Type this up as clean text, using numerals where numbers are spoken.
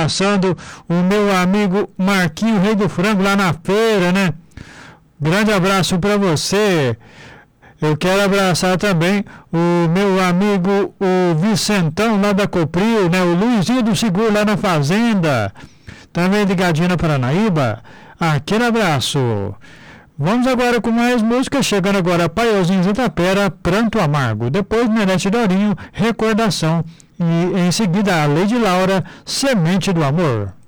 abraçando o meu amigo Marquinho Rei do Frango lá na feira, né? Grande abraço para você. Eu quero abraçar também o meu amigo, o Vicentão lá da Copril, né? O Luizinho do Seguro lá na Fazenda. Também ligadinho na Paranaíba. Aquele abraço. Vamos agora com mais música. Chegando agora Paiôzinho de Itapera, Pranto Amargo. Depois Menete Dorinho, Recordação. E em seguida a Lady Laura, Semente do Amor.